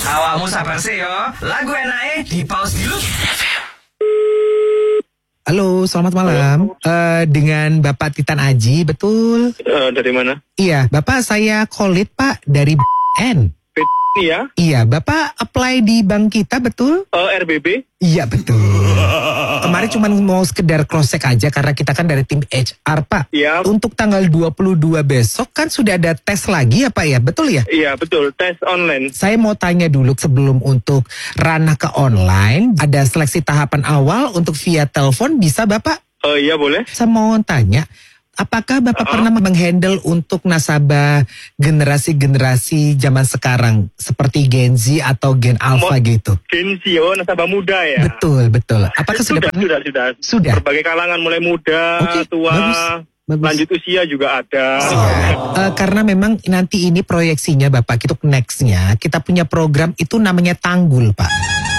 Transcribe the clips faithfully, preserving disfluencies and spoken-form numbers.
Awakmu sabar sih yo. Lagu enake di pause dulu. Halo, selamat malam. Uh, dengan Bapak Titan Aji, betul? Uh, dari mana? Iya, Bapak saya Khalid Pak dari B N. Iya. Iya, Bapak apply di bank kita, betul? Uh, R B B? Iya, betul. Kemarin cuma mau sekedar cross check aja karena kita kan dari tim H R, Pak. Iya. Untuk tanggal dua puluh dua besok kan sudah ada tes lagi ya, Pak ya? Betul ya? Iya, betul. Tes online. Saya mau tanya dulu sebelum untuk ranah ke online, ada seleksi tahapan awal untuk via telepon, bisa Bapak? Uh, iya, boleh. Saya mau tanya, apakah Bapak uh-huh. pernah menghandle untuk nasabah generasi-generasi zaman sekarang seperti Gen Z atau Gen Alpha Mo- gitu? Gen Z, oh nasabah muda ya? Betul, betul. Apakah sudah sudah, sudah, sudah, sudah? Berbagai kalangan, mulai muda, okay, tua, bagus, bagus. lanjut usia juga ada. Uh, karena memang nanti ini proyeksinya Bapak, itu next-nya kita punya program itu namanya Tanggul, Pak.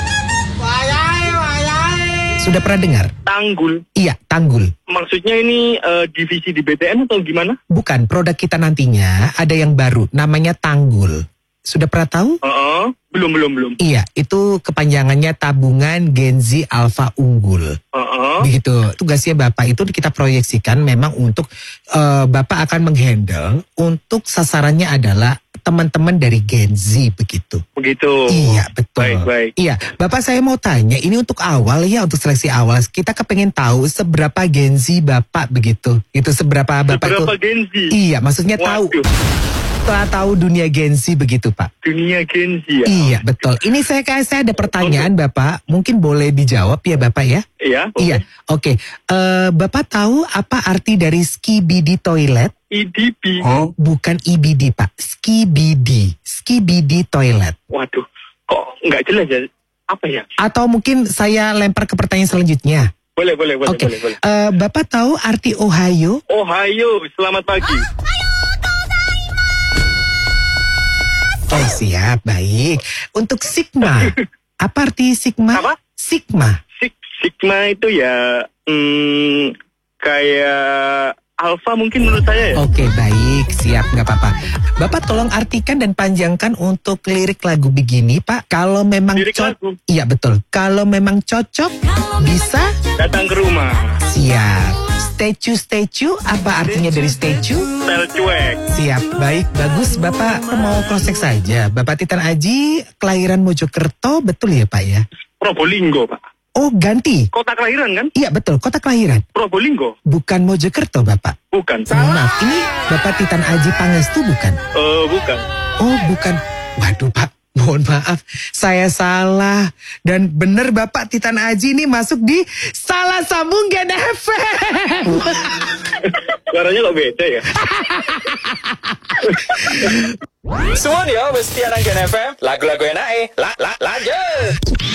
Sudah pernah dengar? Tanggul? Iya, Tanggul. Maksudnya ini uh, divisi di B T N atau gimana? Bukan, produk kita nantinya ada yang baru, namanya Tanggul. Sudah pernah tahu? Uh-uh. Belum, belum, belum. Iya, itu kepanjangannya Tabungan Gen Z Alpha Unggul. Uh-uh. Begitu, tugasnya Bapak itu kita proyeksikan memang untuk uh, Bapak akan menghandle untuk sasarannya adalah teman-teman dari Gen Z begitu. Begitu. Iya, betul. Baik, baik. Iya, Bapak saya mau tanya, ini untuk awal ya, untuk seleksi awal. Kita kepengen tahu seberapa Gen Z Bapak begitu. Itu seberapa Bapak seberapa itu. Seberapa Gen Z? Iya, maksudnya Waduh. tahu. Setelah tahu dunia Gen Z begitu, Pak. Dunia Gen Z ya? Iya, betul. Ini saya kayak saya ada pertanyaan, untuk... Bapak. Mungkin boleh dijawab ya, Bapak ya? Iya. Okay. Iya, oke. Okay. Uh, Bapak tahu apa arti dari Skibidi Toilet? I D B. Oh, bukan I B D, Pak. Skibidi. Skibidi Toilet. Waduh, kok nggak jelas ya? Apa ya? Atau mungkin saya lempar ke pertanyaan selanjutnya. Boleh, boleh, boleh, okay. boleh, boleh. Uh, Bapak tahu arti Ohio? Ohio, selamat pagi. Oh, siap, baik. Untuk Sigma, apa arti Sigma? Apa? Sigma. Sig- Sigma itu ya, hmm, kayak Alpha mungkin menurut saya ya. Oke, baik, siap, nggak apa-apa. Bapak tolong artikan dan panjangkan untuk lirik lagu begini, Pak. Kalau memang cocok, iya betul. Kalau memang cocok, bisa datang ke rumah. Siap. Statue-statue, apa artinya dari statue? Sel cuek. Siap, baik, bagus. Bapak mau cross check saja. Bapak Titan Aji, kelahiran Mojokerto, betul ya Pak ya? Probolinggo, Pak. Oh, ganti. Kota kelahiran kan? Iya, betul, kota kelahiran. Probolinggo. Bukan Mojokerto, Bapak. Bukan. Maaf, ini Bapak Titan Aji Pangestu bukan? Eh, uh, bukan. Oh, bukan. Waduh, Pak. Mohon maaf, saya salah. Dan benar Bapak Titan Aji ini masuk di Salah Sambung Gen F M. Suaranya kok beda ya? Semua dia mesti anak Gen F M. Lagu-lagu enak eh. La, la, lanjut.